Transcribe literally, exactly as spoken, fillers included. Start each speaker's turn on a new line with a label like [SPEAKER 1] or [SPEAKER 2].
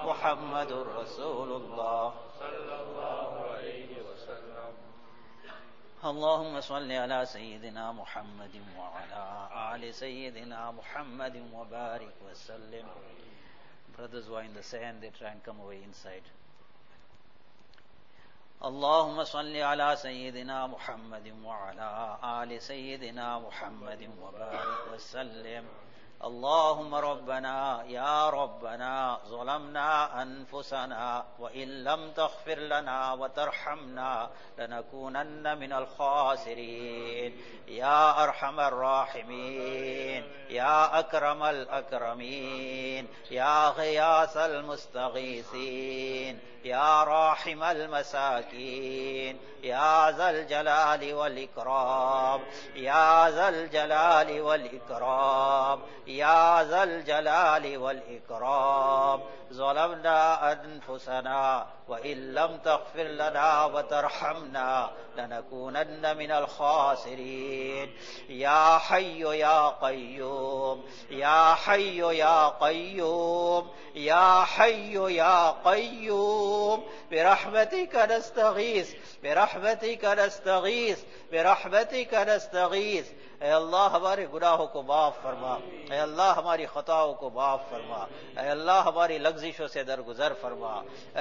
[SPEAKER 1] मुहम्मदुर रसूलुल्लाह अल्लाहुम्मा सल्लि अला सय्यिदिना मुहम्मदिन व अला आलि सय्यिदिना मुहम्मदिन व बारिक व सल्लिम. Brothers who are in the sand, they try and come away inside. اللهم صل على سيدنا محمد وعلى آل سيدنا محمد وبارك وسلم. اللهم ربنا يا ربنا ظلمنا أنفسنا وإن لم تغفر لنا وترحمنا لنكونن من الخاسرين. يا أرحم الراحمين يا أكرم الأكرمين يا غياث المستغيثين يا راحم المساكين يا ذا الجلال والإكرام يا ذا الجلال والإكرام يا ذا الجلال والإكرام. ظلمنا أنفسنا وإن لم تغفر لنا وترحمنا لنكونن من الخاسرين. يا حي يا قيوم يا حي يا قيوم يا حي يا قيوم برحمتك نستغيث برحمتك نستغيث برحمتك نستغيث. ऐ अल्लाह हमारे गुनाहों को माफ फरमा, ऐ अल्लाह हमारी खताओं को माफ फरमा, ऐ अल्लाह हमारी लग़्ज़िशों से दरगुजर फरमा.